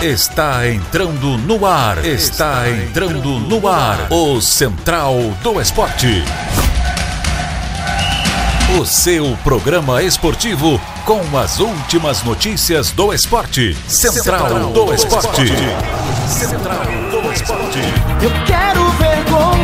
Está entrando no ar. Está entrando no ar. O Central do Esporte. O seu programa esportivo com as últimas notícias do esporte. Central do Esporte. Central do Esporte. Eu quero ver gol.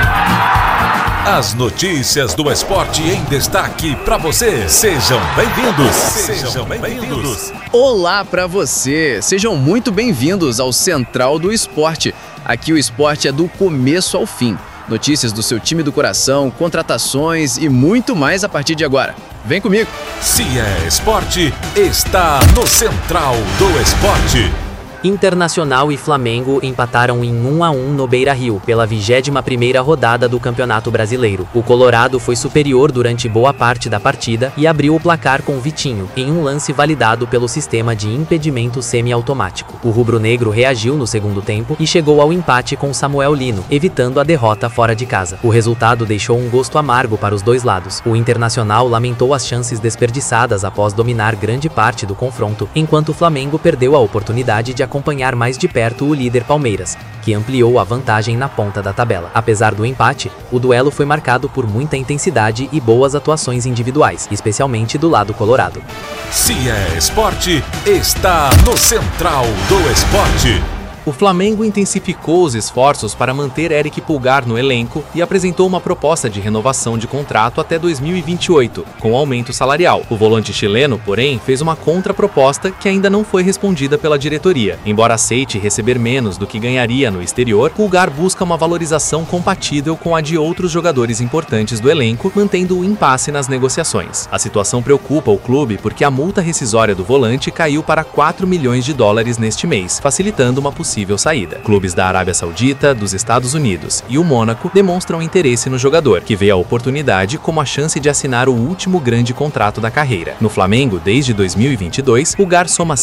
As notícias do esporte em destaque para você. Sejam bem-vindos. Sejam bem-vindos. Olá para você. Sejam muito bem-vindos ao Central do Esporte. Aqui o esporte é do começo ao fim. Notícias do seu time do coração, contratações e muito mais a partir de agora. Vem comigo. Se é esporte, está no Central do Esporte. Internacional e Flamengo empataram em 1-1 no Beira-Rio, pela 21ª rodada do Campeonato Brasileiro. O Colorado foi superior durante boa parte da partida e abriu o placar com Vitinho, em um lance validado pelo sistema de impedimento semiautomático. O rubro-negro reagiu no segundo tempo e chegou ao empate com Samuel Lino, evitando a derrota fora de casa. O resultado deixou um gosto amargo para os dois lados. O Internacional lamentou as chances desperdiçadas após dominar grande parte do confronto, enquanto o Flamengo perdeu a oportunidade de acompanhar mais de perto o líder Palmeiras, que ampliou a vantagem na ponta da tabela. Apesar do empate, o duelo foi marcado por muita intensidade e boas atuações individuais, especialmente do lado colorado. Se é esporte, está no Central do Esporte. O Flamengo intensificou os esforços para manter Eric Pulgar no elenco e apresentou uma proposta de renovação de contrato até 2028, com aumento salarial. O volante chileno, porém, fez uma contraproposta que ainda não foi respondida pela diretoria. Embora aceite receber menos do que ganharia no exterior, Pulgar busca uma valorização compatível com a de outros jogadores importantes do elenco, mantendo o impasse nas negociações. A situação preocupa o clube porque a multa rescisória do volante caiu para $4 milhões neste mês, facilitando uma possível saída. Clubes da Arábia Saudita, dos Estados Unidos e o Mônaco demonstram interesse no jogador, que vê a oportunidade como a chance de assinar o último grande contrato da carreira. No Flamengo, desde 2022, Pulgar soma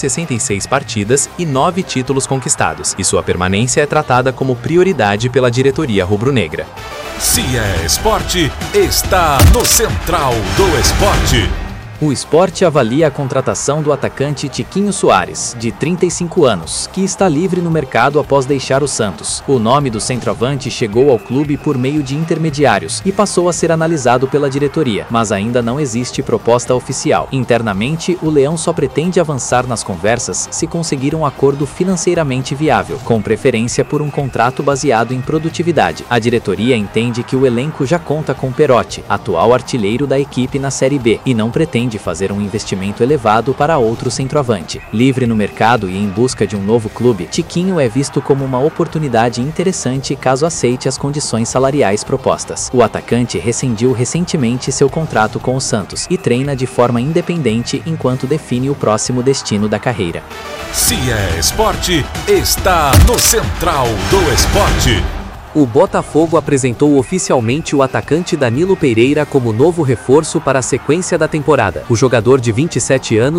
166 partidas e 9 títulos conquistados, e sua permanência é tratada como prioridade pela diretoria rubro-negra. Se é esporte, está no Central do Esporte. O Sport avalia a contratação do atacante Tiquinho Soares, de 35 anos, que está livre no mercado após deixar o Santos. O nome do centroavante chegou ao clube por meio de intermediários e passou a ser analisado pela diretoria, mas ainda não existe proposta oficial. Internamente, o Leão só pretende avançar nas conversas se conseguir um acordo financeiramente viável, com preferência por um contrato baseado em produtividade. A diretoria entende que o elenco já conta com Perotti, atual artilheiro da equipe na Série B, e não pretende fazer um investimento elevado para outro centroavante. Livre no mercado e em busca de um novo clube, Tiquinho é visto como uma oportunidade interessante caso aceite as condições salariais propostas. O atacante rescindiu recentemente seu contrato com o Santos e treina de forma independente enquanto define o próximo destino da carreira. Se é esporte, está no Central do Esporte. O Botafogo apresentou oficialmente o atacante Danilo Pereira como novo reforço para a sequência da temporada. O jogador de 27 anos